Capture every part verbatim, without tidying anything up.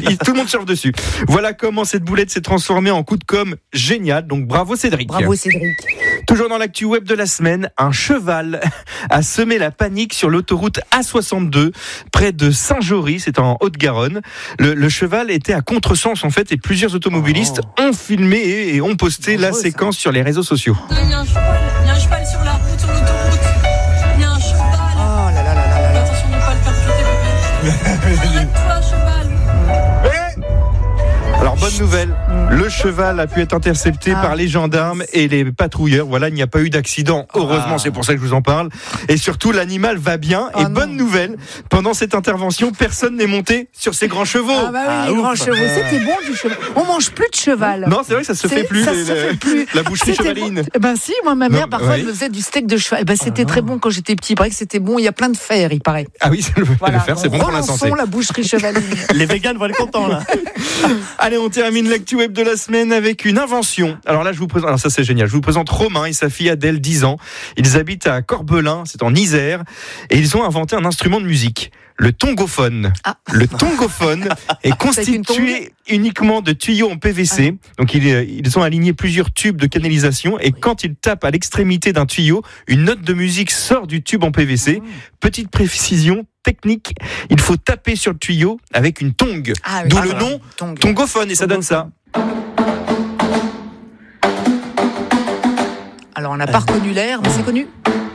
il, tout le monde surfe dessus. Voilà comment cette boulette s'est transformée en coup de com' génial. Donc bravo Cédric. Bravo Cédric. Toujours dans l'actu web de la semaine, un cheval a semé la panique sur l'autoroute A soixante-deux près de Saint-Jory, c'est en Haute-Garonne. Le, le cheval était à contresens en fait et plusieurs automobilistes oh. ont filmé et, et ont posté la séquence ça. sur les réseaux sociaux. Il y a un cheval, il y a un cheval sur la route, sur l'autoroute. Il y a un cheval. Oh là là là là là. Attention de ne pas le faire chuter, bébé. Arrête-toi, cheval. Alors bonne nouvelle, le cheval a pu être intercepté ah. par les gendarmes et les patrouilleurs. Voilà, il n'y a pas eu d'accident. Heureusement, ah. c'est pour ça que je vous en parle. Et surtout, l'animal va bien. Ah et non. bonne nouvelle, pendant cette intervention, personne n'est monté sur ces grands chevaux. Ah bah oui, ah, les ouf. grands chevaux, c'était bon du cheval. On mange plus de cheval. Non, c'est vrai que ça se c'est, fait plus. Ça les, se fait plus. La boucherie chevaline. Bon. Ben si, moi ma mère non, parfois oui. elle me faisait du steak de cheval. Ben c'était ah, très bon quand j'étais petit. Il paraît que c'était bon. Il y a plein de fer, il paraît. Ah oui, le, voilà. le fer, c'est bon pour la santé. La boucherie chevaline. Les végans vont être contents là. Allez, on termine l'actu web de la semaine avec une invention. Alors là, je vous présente, alors ça c'est génial. Je vous présente Romain et sa fille Adèle, dix ans. Ils habitent à Corbelin, c'est en Isère, et ils ont inventé un instrument de musique, le tongophone. Ah. Le tongophone est constitué uniquement de tuyaux en P V C. Ah. Donc ils, ils ont aligné plusieurs tubes de canalisation et oui. quand ils tapent à l'extrémité d'un tuyau, une note de musique sort du tube en P V C. Mmh. Petite précision technique, il faut taper sur le tuyau avec une tongue. Ah, oui. D'où ah, le nom tongue. Tongophone et ça donne ça. Alors on n'a pas reconnu l'air, mais c'est connu.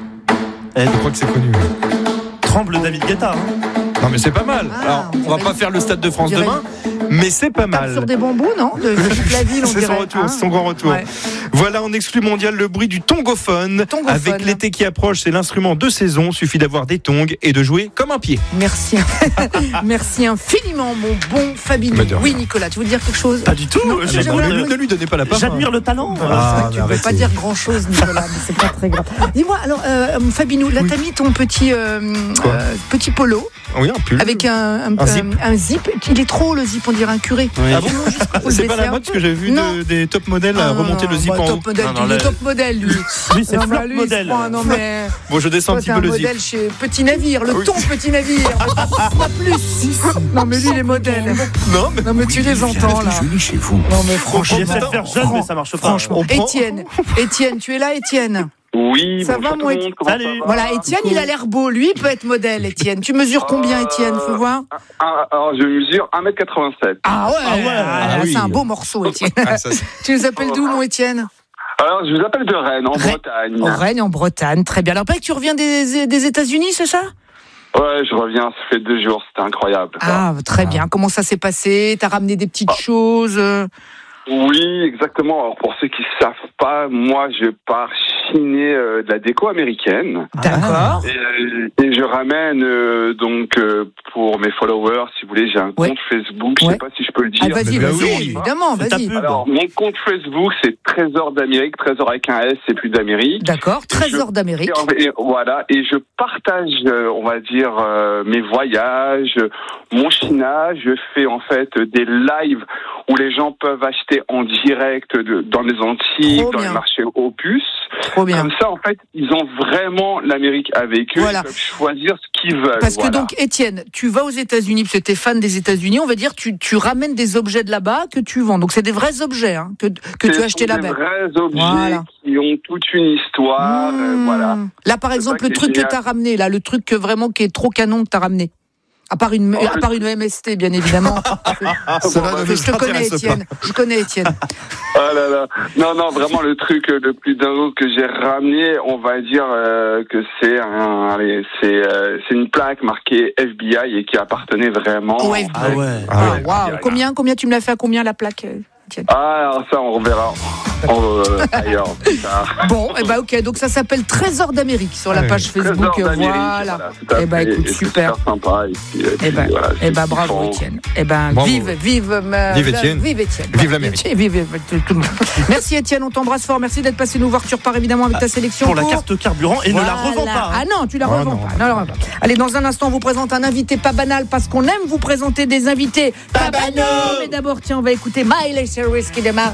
Je crois que c'est connu. Tremble David Guetta. Hein. Non mais c'est pas mal. Ah, alors on va pas faire le Stade de France demain, mais c'est pas mal. Sur des bambous, non? De toute la ville, on c'est dirait. son retour, hein c'est son grand retour. Ouais. Voilà en exclu mondial le bruit du tongophone. tongophone. Avec l'été qui approche, c'est l'instrument de saison. Suffit d'avoir des tongs et de jouer comme un pied. Merci, merci infiniment, mon bon Fabien. Oui, Nicolas, tu veux dire quelque chose? Pas du tout. Non, je non, ne, ne lui donnez pas la parole. J'admire le talent. Ah, tu ne peux pas dire grand chose, Nicolas, mais c'est pas très grave. Dis-moi, alors, euh, Fabinou, là, oui. t'as mis ton petit euh, euh, petit polo. Oui, un pull. Avec un, un, un, zip. un, un zip. Il est trop le zip, on dirait un curé. Oui. Ah bon, c'est pas la mode parce que j'ai vu de, des top modèles ah, remonter le zip bah, en top haut. Modèle, non, non, le top modèle, lui. Lui, c'est flop modèle. Non, mais... Bon, je descends un petit peu le zip. Modèle chez Petit Navire, le ton Petit Navire. Pas plus. Non, mais lui, les modèles. Non, mais, non, mais tu les entends, là. Joli chez vous. Non, mais franchement. J'essaie de faire jeune, mais ça marche pas. Franchement. Étienne, Étienne, tu es là, Étienne? Oui, ça va, moi, Étienne. Salut. Voilà, Étienne, il a l'air beau. Lui, il peut être modèle, Étienne. Tu mesures combien, Étienne? Faut voir. Alors, je mesure un mètre quatre-vingt-sept. Ah ouais, ah ouais. Ah, oui. C'est un beau morceau, Étienne. Ah, ça, tu nous appelles d'où, mon Étienne? Alors, je vous appelle de Rennes, en Rennes. Bretagne. En Rennes, en Bretagne, très bien. Alors, pas que tu reviens des, des États-Unis, c'est ça? Ouais, je reviens, ça fait deux jours, c'était incroyable. Ah, ça. Très bien. Comment ça s'est passé? T'as ramené des petites ah. choses? Oui, exactement. Alors, pour ceux qui ne savent pas, moi, je pars chiner euh, de la déco américaine. D'accord. Et, euh, et je ramène, euh, donc, euh, pour mes followers, si vous voulez, j'ai un ouais. compte Facebook, je ne ouais. sais pas si je peux le dire. Ah, vas-y, vas-y, oui, évidemment, vas-y. Alors, mon compte Facebook, c'est Trésor d'Amérique, Trésor avec un S, c'est plus d'Amérique. D'accord, Trésor je, d'Amérique. Et, et, voilà, et je partage, euh, on va dire, euh, mes voyages, mon chinage, je fais en fait des lives où les gens peuvent acheter en direct de, dans les Antilles, Trop dans bien. les marchés Opus. Trop bien. Comme ça, en fait, ils ont vraiment l'Amérique avec eux. Voilà. Ils peuvent choisir ce qu'ils veulent. Parce voilà. que donc, Étienne, tu vas aux États-Unis, parce que tu es fan des États-Unis, on va dire, tu, tu ramènes des objets de là-bas que tu vends. Donc, c'est des vrais objets hein, que, que tu as achetés là-bas. C'est des vrais objets voilà. qui ont toute une histoire. Mmh. Euh, voilà. Là, par exemple, le truc génial. que tu as ramené, là, le truc que vraiment qui est trop canon que tu as ramené. À part une, oh, à part une M S T, bien évidemment. Ça va, je te connais, Étienne. Je connais, Étienne. Ah là là. Non, non, vraiment, le truc le plus dingue que j'ai ramené, on va dire euh, que c'est un, allez, c'est, euh, c'est une plaque marquée F B I et qui appartenait vraiment. Oh, F B I. Ah ouais. Ah, ouais. Wow. Combien, combien tu me l'as fait à combien la plaque? Ah, alors ça, on reverra euh, ailleurs. Bon, et eh bah ok, donc ça s'appelle Trésor d'Amérique sur la page oui. Facebook. Voilà. voilà et bah écoute, et super. C'est sympa. Et puis, et puis, bah, voilà, et bah bravo, Étienne. Et ben bah, vive, vive, euh, vive Étienne. Vive Étienne. Vive l'Amérique. Vive, vive tout, tout le monde. Merci Étienne, on t'embrasse fort. Merci d'être passé nous voir. Tu repars évidemment avec ta sélection. Pour, pour... la carte carburant et voilà. ne la revends pas. Ah non, tu la oh revends non, pas. Non, non, non. Allez, dans un instant, on vous présente un invité pas banal parce qu'on aime vous présenter des invités pas banaux. Mais d'abord, tiens, on va écouter Miley Cyrus qui démarre.